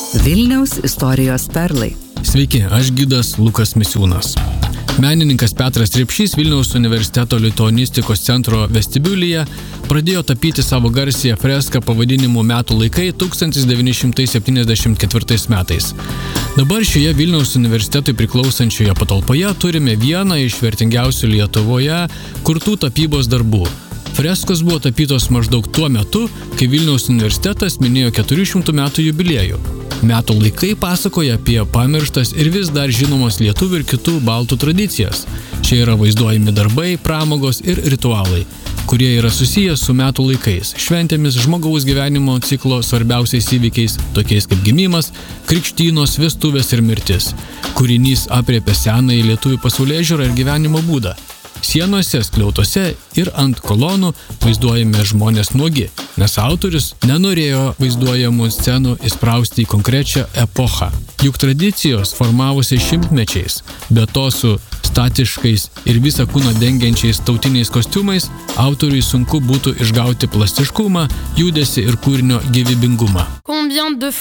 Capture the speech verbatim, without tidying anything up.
Vilniaus istorijos perlai. Sveiki, aš gidas Lukas Misiūnas. Menininkas Petras Repšys Vilniaus universiteto lituanistikos centro vestibiulyje pradėjo tapyti savo garsiąją freską pavadinimu Metų laikai tūkstantis devyni šimtai septyniasdešimt ketvirtais metais. Dabar šioje Vilniaus universitetui priklausančioje patalpoje turime vieną iš vertingiausių Lietuvoje kurtų tapybos darbų. Freskos buvo tapytos maždaug tuo metu, kai Vilniaus universitetas minėjo keturių šimtų metų jubiliejų. Metų laikai pasakoja apie pamirštas ir vis dar žinomas lietuvių ir kitų baltų tradicijas. Čia yra vaizduojami darbai, pramogos ir ritualai, kurie yra susiję su metų laikais, šventėmis, žmogaus gyvenimo ciklo svarbiausiais įvykiais, tokiais kaip gimimas, krikštynos, vestuvės ir mirtis. Kūrinys aprėpia senąjį lietuvių pasaulėžiūrą ir gyvenimo būdą. Sienose, skliautose ir ant kolonų vaizduojami žmonės nuogi, nes autorius nenorėjo vaizduojamų scenų įsprausti į konkrečią epochą. Juk tradicijos formavosi šimtmečiais, be to su statiškais ir visą kūną dengiančiais tautiniais kostiumais autoriui sunku būtų išgauti plastiškumą, judesį ir kūrinio gyvybingumą.